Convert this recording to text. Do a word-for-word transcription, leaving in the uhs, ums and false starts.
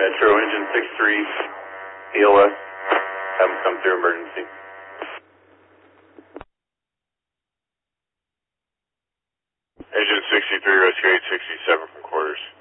Metro engine six three, E L S, have them come through emergency. Engine sixty-three, rescue eight sixty-seven from quarters.